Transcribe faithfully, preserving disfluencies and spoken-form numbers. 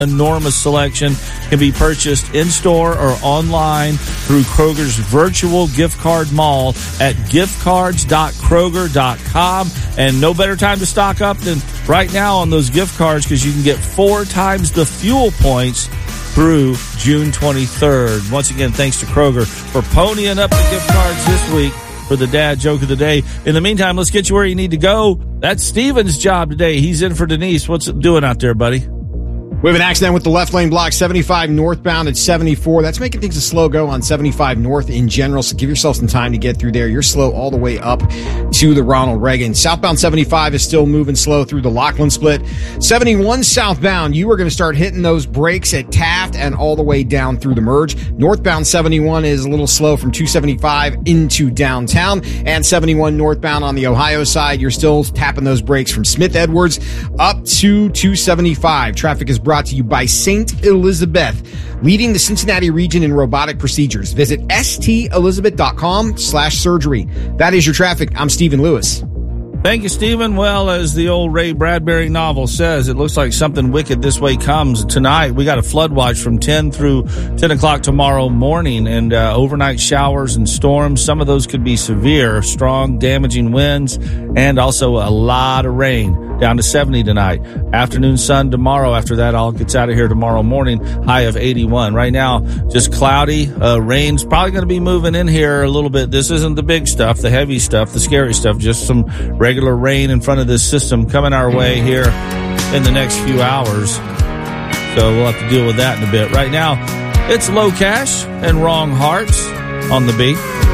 enormous selection can be purchased in-store or online through Kroger's virtual gift card mall at gift cards dot kroger dot com. And no better time to stock up than right now on those gift cards, because you can get four times the fuel points through June twenty-third. Once again, thanks to Kroger for ponying up the gift cards this week for the dad joke of the day. In the meantime, let's get you where you need to go. That's Steven's job today. He's in for Denise. What's it doing out there, buddy? We have an accident with the left lane block, seventy-five northbound at seventy-four. That's making things a slow go on seventy-five north in general, so give yourself some time to get through there. You're slow all the way up to the Ronald Reagan. Southbound seventy-five is still moving slow through the Lockland split. seventy-one southbound, you are going to start hitting those brakes at Taft and all the way down through the merge. Northbound seventy-one is a little slow from two seventy-five into downtown. And seventy-one northbound on the Ohio side, you're still tapping those brakes from Smith Edwards up to two seventy-five. Traffic is brought to you by Saint Elizabeth, leading the Cincinnati region in robotic procedures. Visit stelizabeth.com slash surgery. That is your traffic. I'm Stephen Lewis. Thank you, Stephen. Well, as the old Ray Bradbury novel says, it looks like something wicked this way comes. Tonight, we got a flood watch from ten through ten o'clock tomorrow morning, and uh, overnight showers and storms. Some of those could be severe, strong, damaging winds, and also a lot of rain. Down to seventy tonight. Afternoon sun tomorrow. After that, all gets out of here tomorrow morning. High of eighty-one. Right now, just cloudy. Uh, rain's probably going to be moving in here a little bit. This isn't the big stuff, the heavy stuff, the scary stuff. Just some regular rain in front of this system coming our way here in the next few hours. So we'll have to deal with that in a bit. Right now, it's Low Cash and Wrong Hearts on the beat.